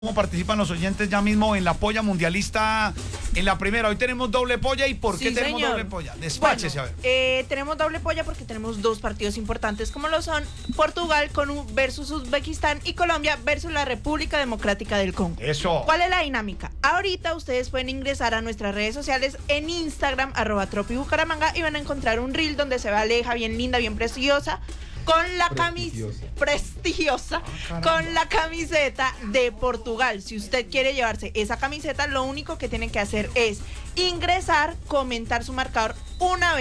¿Cómo participan los oyentes ya mismo en la polla mundialista en la primera? Hoy tenemos doble polla. ¿Y por qué tenemos doble polla? Despáchese, bueno, a ver. Tenemos doble polla porque tenemos dos partidos importantes como lo son Portugal versus Uzbekistán y Colombia versus la República Democrática del Congo. Eso. ¿Cuál es la dinámica? Ahorita ustedes pueden ingresar a nuestras redes sociales en Instagram, @tropibucaramanga, y van a encontrar un reel donde se ve a Aleja bien linda, bien preciosa, con la prestigiosa, con la camiseta de Portugal. Si usted quiere llevarse esa camiseta, lo único que tiene que hacer es ingresar, comentar su marcador una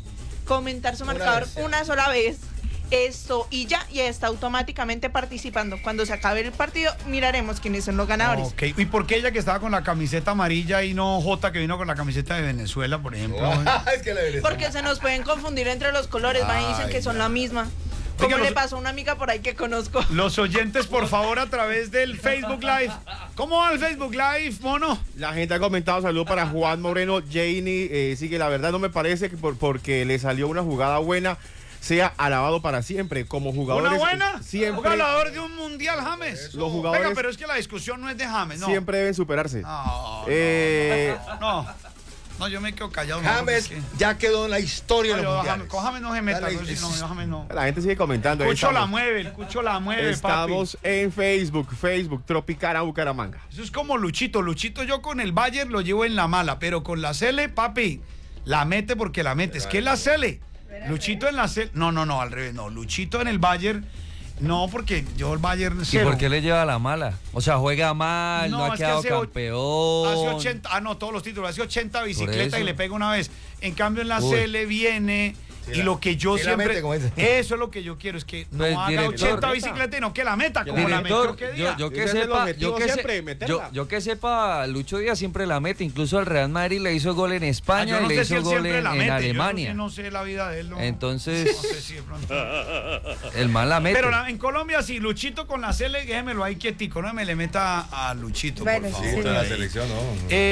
sola vez, esto y ya está automáticamente participando. Cuando se acabe el partido, miraremos quiénes son los ganadores. Ok, ¿y por qué ella que estaba con la camiseta amarilla y no Jota que vino con la camiseta de Venezuela, por ejemplo? Es que la Venezuela. Porque se nos pueden confundir entre los colores, van y dicen que son la misma. Como le pasó a una amiga por ahí que conozco. Los oyentes, por favor, a través del Facebook Live. ¿Cómo va el Facebook Live, mono? La gente ha comentado, saludos para Juan Moreno, Janie, sí que la verdad no me parece que porque le salió una jugada buena, sea alabado para siempre. Como jugadores. ¿Una buena? Siempre. Un ganador de un mundial, James. Los jugadores. Venga, pero es que la discusión no es de James, ¿no? Siempre deben superarse. No, yo me quedo callado. James ya quedó en la historia de los mundiales. Con James no se meta. James no. La gente sigue comentando. El cucho la mueve, Estamos papi. en Facebook, Tropicana Bucaramanga. Eso es como Luchito. Luchito yo con el Bayern lo llevo en la mala, pero con la Cele, papi, la mete porque la mete. Es que es la Cele. Luchito en la Cele. No, al revés, no. Luchito en el Bayern. No, porque yo el Bayern cero. ¿Y por qué le lleva la mala? O sea, juega mal, no ha quedado campeón. Hace 80, todos los títulos, hace 80 bicicletas y le pega una vez. En cambio en la CL viene y lo que yo siempre... eso es lo que yo quiero, es que no haga 80 bicicletas y no que la meta, como la metió que día. Yo que sepa, Lucho Díaz siempre la mete, incluso al Real Madrid le hizo gol en España y le hizo gol en Alemania. Yo no sé la vida de él. Entonces, no sé si de pronto. El mal la mete. Pero en Colombia, sí, Luchito con la CL, déjemelo ahí quietico, no me le meta a Luchito, por favor. Sí, la selección, no.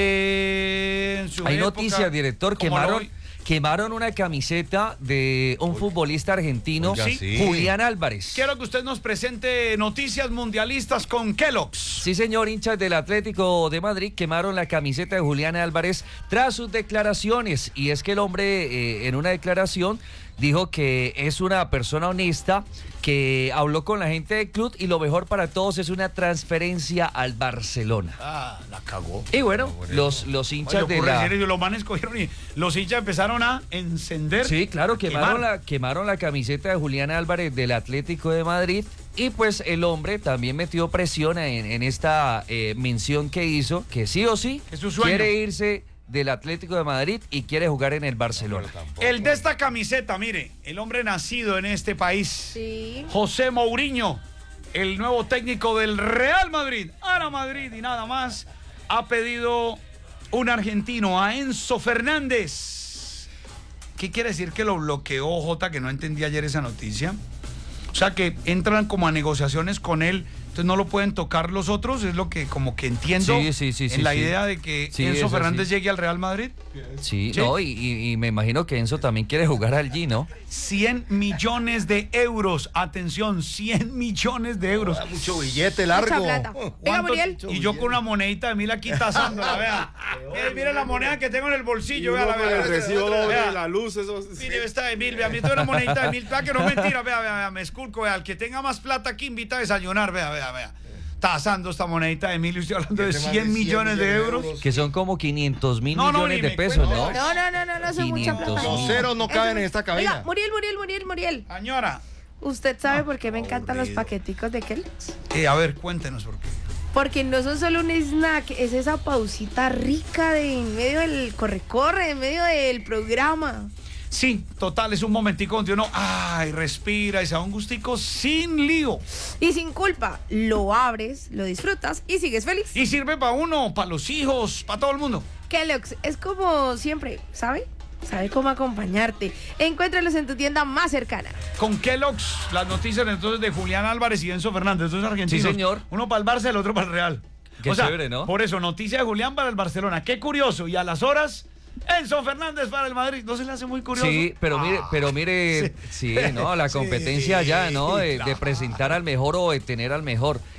Hay noticias, director, quemaron una camiseta de un futbolista argentino, Julián Álvarez. Quiero que usted nos presente noticias mundialistas con Kellogg's. Sí, señor, hinchas del Atlético de Madrid quemaron la camiseta de Julián Álvarez tras sus declaraciones. Y es que el hombre en una declaración dijo que es una persona honesta, que habló con la gente del club y lo mejor para todos es una transferencia al Barcelona. La cagó. Y bueno, los hinchas los manes cogieron y los hinchas empezaron a encender. Sí, claro, quemaron la camiseta de Julián Álvarez del Atlético de Madrid. Y pues el hombre también metió presión en esta mención que hizo, que sí o sí quiere irse del Atlético de Madrid y quiere jugar en el Barcelona. El de esta camiseta, mire, el hombre nacido en este país, sí. José Mourinho, el nuevo técnico del Real Madrid, Ara Madrid y nada más, ha pedido un argentino, a Enzo Fernández. ¿Qué quiere decir que lo bloqueó, Jota, que no entendí ayer esa noticia? O sea, que entran como a negociaciones con él, entonces no lo pueden tocar los otros, es lo que como que entiendo en la idea de que Enzo Fernández llegue al Real Madrid. Sí, no, y me imagino que Enzo también quiere jugar allí, ¿no? 100 millones de euros, atención, 100 millones de euros. Mucho billete largo. Venga, Muriel. Y yo con una monedita de 1000 aquí tasándola, vea. Mire la moneda que tengo en el bolsillo, vea. El recibo doble, la luz, eso. Mire, esta de 1000, vea, a mí tengo una monedita de 1000, vea que no es mentira, vea, me esculco, vea, al que tenga más plata aquí invita a desayunar, vea. Tasando esta monedita de 1000 y estoy hablando de 100 millones de euros. Que son como 500 mil millones de pesos, ¿no? No, son mucha plata. Los ceros no caben en esta cabina. Oiga, Muriel. Señora. ¿Usted sabe por qué me encantan los paqueticos de Kellogg's? A ver, cuéntenos por qué. Porque no son solo un snack, es esa pausita rica en medio del corre-corre, en medio del programa. Sí, total, es un momentico donde uno, respira y se da un gustico sin lío. Y sin culpa, lo abres, lo disfrutas y sigues feliz. Y sirve para uno, para los hijos, para todo el mundo. Kellogg's es como siempre, ¿sabe cómo acompañarte. Encuéntralos en tu tienda más cercana. Con Kellogg's, las noticias entonces de Julián Álvarez y Enzo Fernández, estos argentinos. Sí, señor. Uno para el Barça, el otro para el Real. Qué chévere, ¿no? Por eso, noticia de Julián para el Barcelona. Qué curioso. Y a las horas, Enzo Fernández para el Madrid. ¿No se le hace muy curioso? Sí, pero mire, sí, ¿no? La competencia ya, ¿no? De presentar al mejor o de tener al mejor.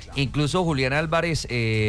Incluso Julián Álvarez